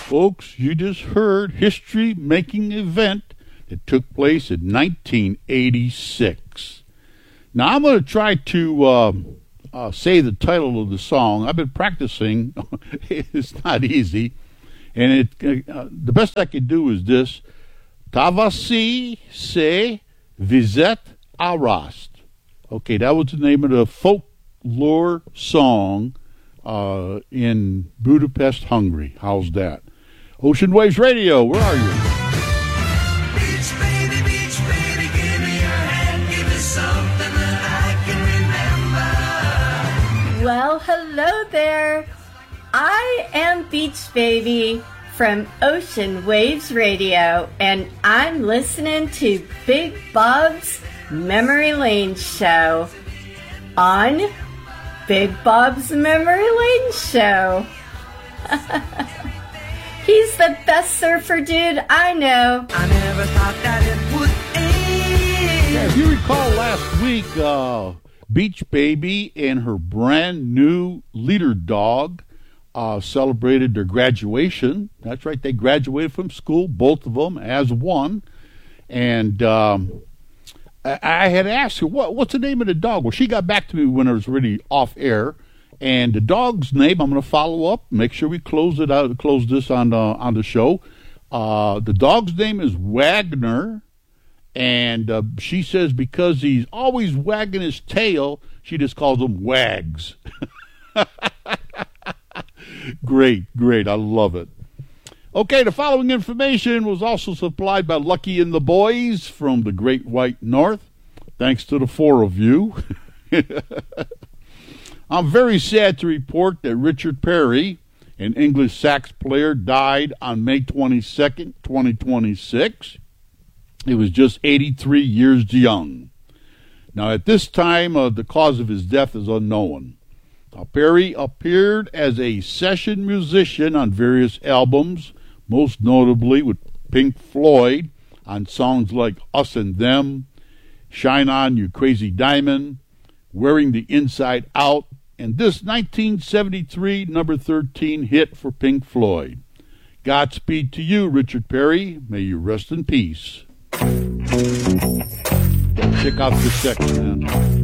Folks, you just heard history-making event that took place in 1986. Now, I'm going to try to say the title of the song. I've been practicing. It's not easy. And the best I can do is this. Tavasi se vizet arast. Okay, that was the name of the folklore song in Budapest, Hungary. How's that? Ocean Waves Radio, where are you? Beach baby, give me your hand, give me something that I can remember. Well, hello there. I am Beach Baby from Ocean Waves Radio, and I'm listening to Big Bob's Memory Lane show on Big Bob's Memory Lane show. He's the best surfer dude I know. I never thought that it would end. Yeah, if you recall last week, Beach Baby and her brand new leader dog celebrated their graduation. That's right, they graduated from school, both of them, as one. And I had asked her, what's the name of the dog? Well, she got back to me when it was really off air. And the dog's name, I'm going to follow up, make sure we close this on the show. The dog's name is Wagner, and she says because he's always wagging his tail, she just calls him Wags. Great, I love it. Okay, the following information was also supplied by Lucky and the Boys from the Great White North. Thanks to the four of you. I'm very sad to report that Richard Perry, an English sax player, died on May 22nd, 2026. He was just 83 years young. Now, at this time, the cause of his death is unknown. Now, Perry appeared as a session musician on various albums, most notably with Pink Floyd on songs like Us and Them, Shine On, You Crazy Diamond, Wearing the Inside Out, and this 1973 number 13 hit for Pink Floyd. Godspeed to you, Richard Perry. May you rest in peace. Check out the section, man.